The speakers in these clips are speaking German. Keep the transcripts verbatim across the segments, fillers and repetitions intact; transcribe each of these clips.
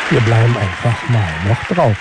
Wir bleiben einfach mal noch drauf.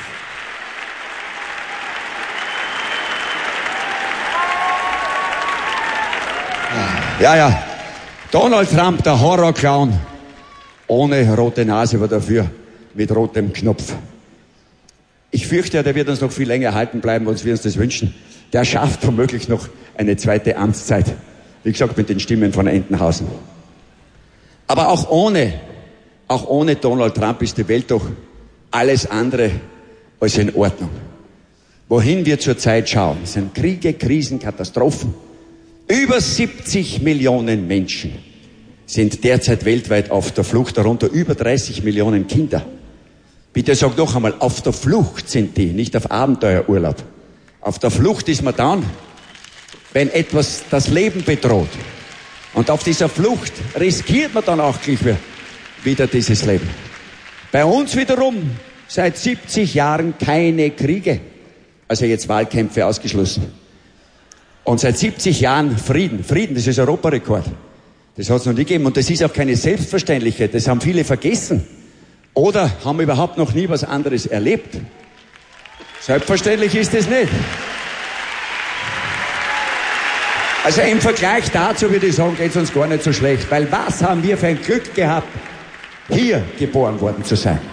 Ja, ja. Donald Trump, der Horrorclown. Ohne rote Nase, aber dafür mit rotem Knopf. Ich fürchte, der wird uns noch viel länger erhalten bleiben, als wir uns das wünschen. Der schafft womöglich noch eine zweite Amtszeit. Wie gesagt, mit den Stimmen von Entenhausen. Aber auch ohne, auch ohne Donald Trump ist die Welt doch alles andere als in Ordnung. Wohin wir zurzeit schauen, sind Kriege, Krisen, Katastrophen. Über siebzig Millionen Menschen sind derzeit weltweit auf der Flucht, darunter über dreißig Millionen Kinder. Bitte sag noch einmal, auf der Flucht sind die, nicht auf Abenteuerurlaub. Auf der Flucht ist man dann, wenn etwas das Leben bedroht. Und auf dieser Flucht riskiert man dann auch gleich wieder dieses Leben. Bei uns wiederum seit siebzig Jahren keine Kriege. Also jetzt Wahlkämpfe ausgeschlossen. Und seit siebzig Jahren Frieden. Frieden, das ist Europarekord. Das hat es noch nie gegeben. Und das ist auch keine Selbstverständlichkeit. Das haben viele vergessen. Oder haben überhaupt noch nie was anderes erlebt. Selbstverständlich ist es nicht. Also im Vergleich dazu würde ich sagen, geht es uns gar nicht so schlecht. Weil was haben wir für ein Glück gehabt, hier geboren worden zu sein.